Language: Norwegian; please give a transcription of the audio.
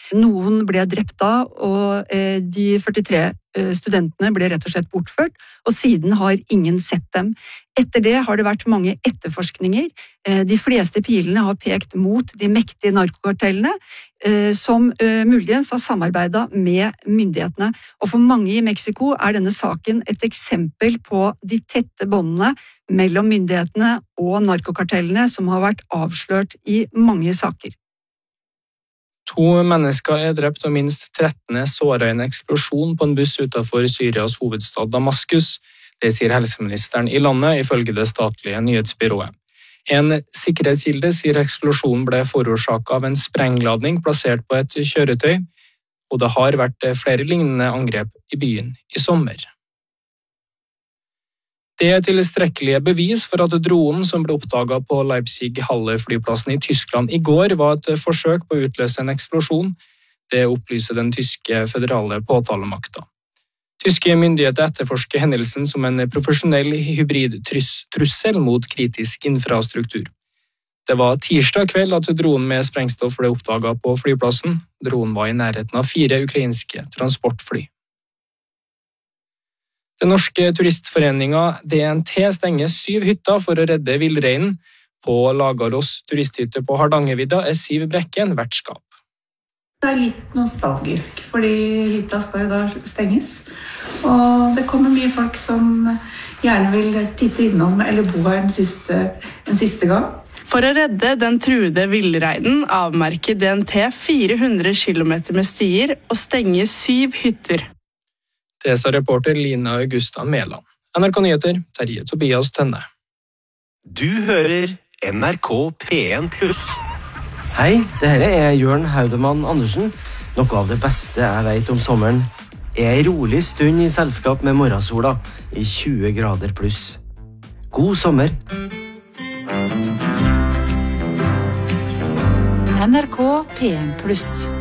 Noen ble drept da, og de 43 studentene ble rett og slett bortført, og siden har ingen sett dem. Etter det har det vært mange etterforskninger. De fleste pilene har pekt mot de mektige narkokartellene, som muligens har samarbeidet med myndighetene. Og for mange i Mexico er denne saken et eksempel på de tette båndene mellom myndighetene og narkokartellene som har vært avslørt i mange saker. 2 mennesker er drept og minst 13 er såret i en eksplosjon på en buss utenfor Syrias hovedstad Damaskus. Det sier helseministeren i landet, ifølge det statlige nyhetsbyrået. En sikkerhetskilde sier eksplosjonen ble forårsaket av en sprengladning plassert på et kjøretøy, og det har vært flere lignende angrep i byen i sommer. Det er tilstrekkelige bevis for at dronen som ble oppdaget på Leipzig-Halle-flyplassen i Tyskland i går var et forsøk på å utløse en eksplosjon. Det opplyser den tyske føderale påtalemakta. Tyske myndigheter etterforsker hendelsen som en profesjonell hybridtrussel mot kritisk infrastruktur. Det var tirsdag kveld at dronen med sprengstoff ble oppdaget på flyplassen. Dronen var i nærheten av 4 ukrainske transportfly. Den norske turistforeningen DNT stenger 7 hytter for å redde villreinen. På Lagarås turisthytte på Hardangervidda er Siv Brekken vertskap. Det er litt nostalgisk, fordi hytta skal jo da stenges. Og det kommer mye folk som gjerne vil titte innom eller bo her en siste gang. For å redde den truede villreinen avmerker DNT 400 kilometer med stier og stenger 7 hytter. Det sa reporter Lina Augusta Mæland. NRK Nyheter, Terje Tobias Tønne. Du hører NRK P1+. Hei, dette er Jørn Haudemann Andersen. Noe av det beste jeg vet om sommeren er en rolig stund i selskap med morgensola i 20 grader pluss. God sommer! NRK P1+.